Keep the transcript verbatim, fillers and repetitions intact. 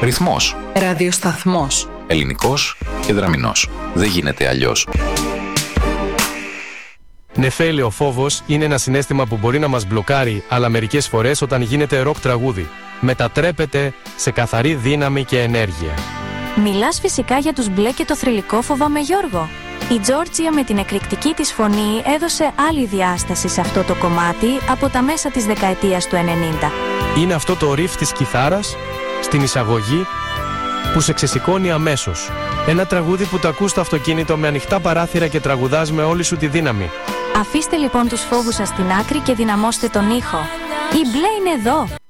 Ρυθμός. Ραδιοσταθμός. Ελληνικός και δραμηνός. Δεν γίνεται αλλιώς. Νεφέλαιο φόβος είναι ένα συναίσθημα που μπορεί να μας μπλοκάρει, αλλά μερικές φορές όταν γίνεται ροκ τραγούδι, μετατρέπεται σε καθαρή δύναμη και ενέργεια. Μιλάς φυσικά για τους μπλε και το θρυλικό Φοβάμαι Γιώργο. Η Τζόρτζια με την εκρηκτική της φωνή έδωσε άλλη διάσταση σε αυτό το κομμάτι από τα μέσα της δεκαετίας του ενενήντα. Είναι αυτό το ριφ της κιθάρας στην εισαγωγή που σε ξεσηκώνει αμέσως. Ένα τραγούδι που το ακούς στο αυτοκίνητο με ανοιχτά παράθυρα και τραγουδάς με όλη σου τη δύναμη. Αφήστε λοιπόν τους φόβους σας στην άκρη και δυναμώστε τον ήχο. Η μπλε είναι εδώ.